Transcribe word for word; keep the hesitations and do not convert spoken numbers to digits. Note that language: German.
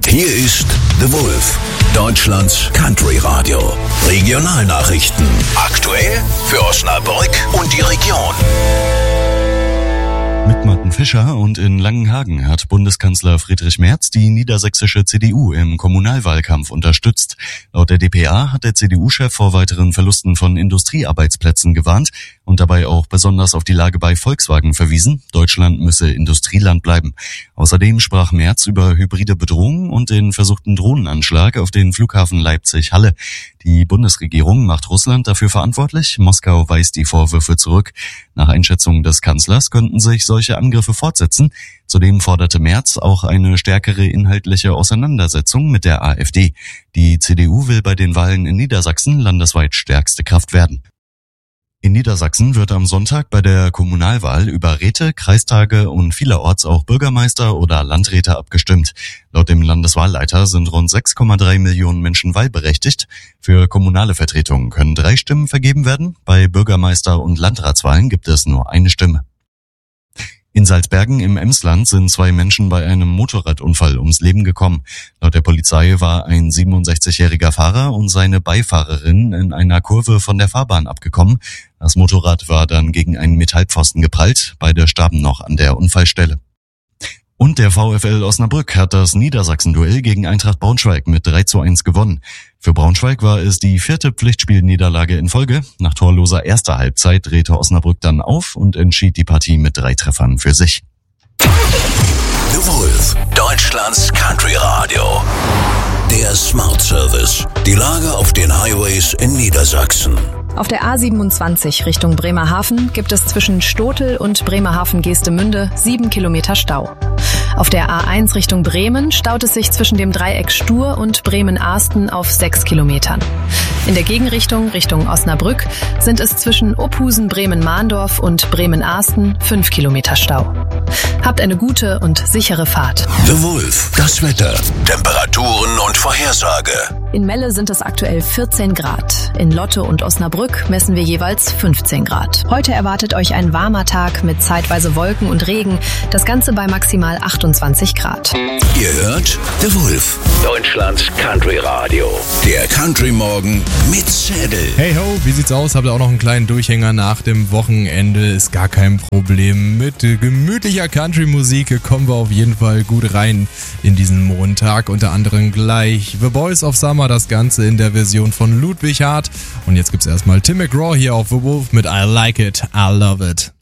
Hier ist The Wolf, Deutschlands Country Radio. Regionalnachrichten. Aktuell für Osnabrück und die Region. Mit Martin Fischer und in Langenhagen hat Bundeskanzler Friedrich Merz die niedersächsische C D U im Kommunalwahlkampf unterstützt. Laut der d p a hat der C D U-Chef vor weiteren Verlusten von Industriearbeitsplätzen gewarnt und dabei auch besonders auf die Lage bei Volkswagen verwiesen. Deutschland müsse Industrieland bleiben. Außerdem sprach Merz über hybride Bedrohungen und den versuchten Drohnenanschlag auf den Flughafen Leipzig-Halle. Die Bundesregierung macht Russland dafür verantwortlich. Moskau weist die Vorwürfe zurück. Nach Einschätzung des Kanzlers könnten sich solche Angriffe fortsetzen. Zudem forderte Merz auch eine stärkere inhaltliche Auseinandersetzung mit der AfD. Die C D U will bei den Wahlen in Niedersachsen landesweit stärkste Kraft werden. In Niedersachsen wird am Sonntag bei der Kommunalwahl über Räte, Kreistage und vielerorts auch Bürgermeister oder Landräte abgestimmt. Laut dem Landeswahlleiter sind rund sechs Komma drei Millionen Menschen wahlberechtigt. Für kommunale Vertretungen können drei Stimmen vergeben werden. Bei Bürgermeister- und Landratswahlen gibt es nur eine Stimme. In Salzbergen im Emsland sind zwei Menschen bei einem Motorradunfall ums Leben gekommen. Laut der Polizei war ein siebenundsechzigjähriger Fahrer und seine Beifahrerin in einer Kurve von der Fahrbahn abgekommen. Das Motorrad war dann gegen einen Metallpfosten geprallt. Beide starben noch an der Unfallstelle. Und der VfL Osnabrück hat das Niedersachsen-Duell gegen Eintracht Braunschweig mit drei zu eins gewonnen. Für Braunschweig war es die vierte Pflichtspielniederlage in Folge. Nach torloser erster Halbzeit drehte Osnabrück dann auf und entschied die Partie mit drei Treffern für sich. The Wolf, Deutschlands Country Radio. Der Smart Service. Die Lage auf den Highways in Niedersachsen. Auf der A siebenundzwanzig Richtung Bremerhaven gibt es zwischen Stotel und Bremerhaven-Geestemünde sieben Kilometer Stau. Auf der A eins Richtung Bremen staut es sich zwischen dem Dreieck Stur und Bremen-Ahsten auf sechs Kilometern. In der Gegenrichtung Richtung Osnabrück sind es zwischen Ophusen, Bremen-Mahndorf und Bremen-Ahsten fünf Kilometer Stau. Habt eine gute und sichere Fahrt. The Wolf, das Wetter, Temperaturen und Vorhersage. In Melle sind es aktuell vierzehn Grad. In Lotte und Osnabrück messen wir jeweils fünfzehn Grad. Heute erwartet euch ein warmer Tag mit zeitweise Wolken und Regen. Das Ganze bei maximal achtundzwanzig Grad. Ihr hört The Wolf, Deutschlands Country Radio. Der Country Morgen mit Zettel. Hey ho, wie sieht's aus? Habt ihr auch noch einen kleinen Durchhänger nach dem Wochenende? Ist gar kein Problem. Mit gemütlicher Country-Musik kommen wir auf jeden Fall gut rein in diesen Montag. Unter anderem gleich The Boys of Summer, das Ganze in der Version von Ludwig Hart. Und jetzt gibt's erstmal Tim McGraw hier auf The Wolf mit I Like It, I Love It.